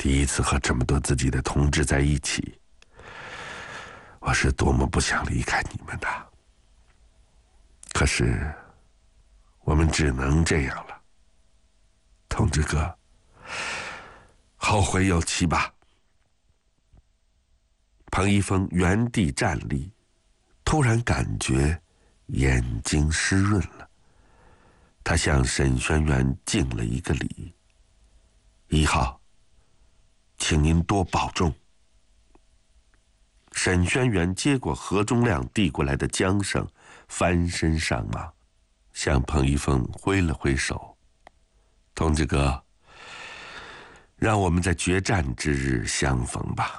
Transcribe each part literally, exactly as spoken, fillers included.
第一次和这么多自己的同志在一起，我是多么不想离开你们的。可是我们只能这样了。同志哥，后会有期吧。彭一峰原地站立，突然感觉眼睛湿润了。他向沈轩辕敬了一个礼：“一号，请您多保重。”沈轩辕接过何忠亮递过来的缰绳，翻身上马，向彭一峰挥了挥手：“同志哥，让我们在决战之日相逢吧。”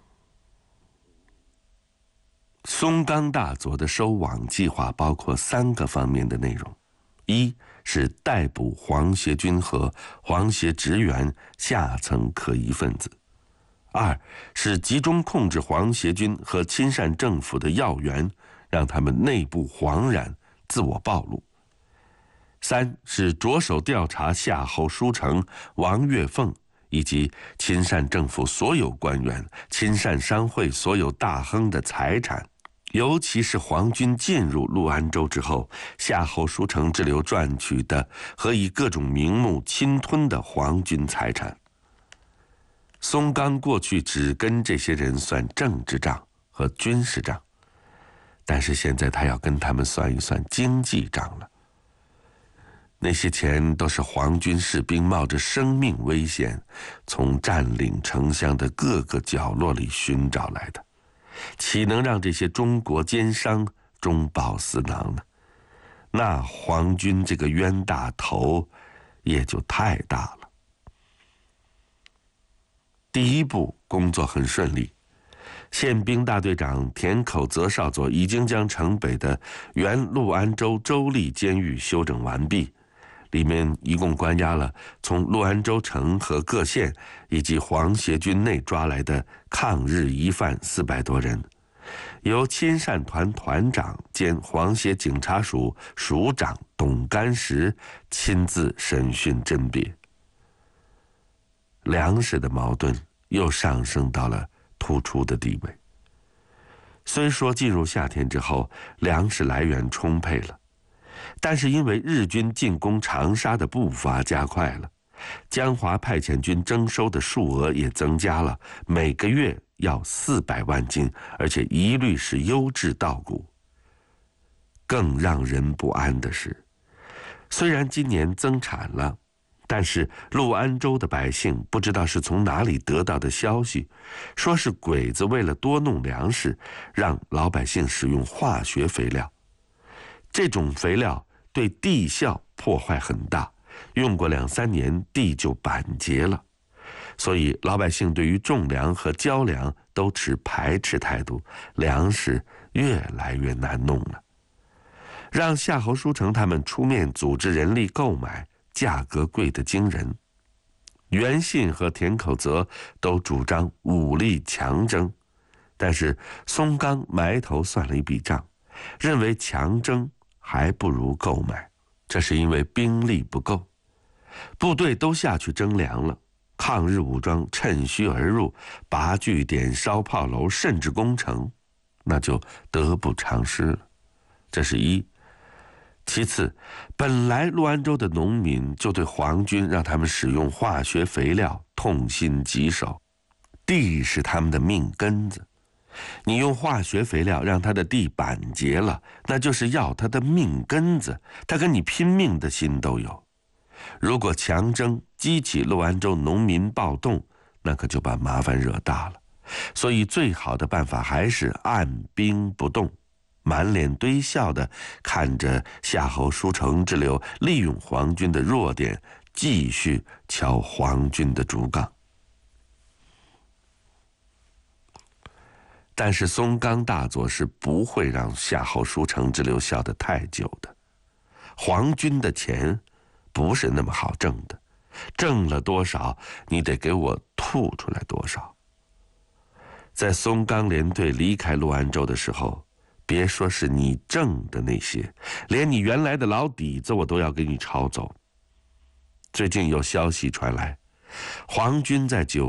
松冈大佐的收网计划包括三个方面的内容：一是逮捕黄协军和黄协职员下层可疑分子；二是集中控制黄协军和亲善政府的要员，让他们内部惶然，自我暴露；三是着手调查夏侯书成、王岳凤以及亲善政府所有官员、亲善商会所有大亨的财产，尤其是皇军进入陆安州之后，夏侯书成之流赚取的和以各种名目侵吞的皇军财产。松冈过去只跟这些人算政治账和军事账，但是现在他要跟他们算一算经济账了。那些钱都是皇军士兵冒着生命危险，从占领城乡的各个角落里寻找来的，岂能让这些中国奸商中饱私囊呢？那皇军这个冤大头也就太大了。第一步工作很顺利，宪兵大队长田口泽少佐已经将城北的原陆安州州立监狱修整完毕，里面一共关押了从陆安州城和各县以及黄协军内抓来的抗日疑犯四百多人，由亲善团团长兼黄协警察署署长董干石亲自审讯甄别。粮食的矛盾又上升到了突出的地位。虽说进入夏天之后，粮食来源充沛了，但是因为日军进攻长沙的步伐加快了，江华派遣军征收的数额也增加了，每个月要四百万斤，而且一律是优质稻谷。更让人不安的是，虽然今年增产了，但是陆安州的百姓不知道是从哪里得到的消息，说是鬼子为了多弄粮食，让老百姓使用化学肥料。这种肥料对地效破坏很大，用过两三年地就板结了，所以老百姓对于种粮和交粮都持排斥态度，粮食越来越难弄了。让夏侯书成他们出面组织人力购买，价格贵得惊人。袁信和田口泽都主张武力强征，但是松冈埋头算了一笔账，认为强征还不如购买，这是因为兵力不够，部队都下去征粮了，抗日武装趁虚而入，拔据点、烧炮楼，甚至攻城，那就得不偿失了。这是一。其次，本来陆安州的农民就对皇军让他们使用化学肥料痛心疾首，地是他们的命根子，你用化学肥料让他的地板结了，那就是要他的命根子，他跟你拼命的心都有。如果强征激起陆安州农民暴动，那可就把麻烦惹大了。所以最好的办法还是按兵不动，满脸堆笑地看着夏侯书成之流利用皇军的弱点，继续敲皇军的竹杠。但是松冈大佐是不会让夏侯书成之流笑得太久的。皇军的钱不是那么好挣的，挣了多少，你得给我吐出来多少。在松冈联队离开陆安州的时候，别说是你挣的那些，连你原来的老底子我都要给你抄走。最近有消息传来，皇军在九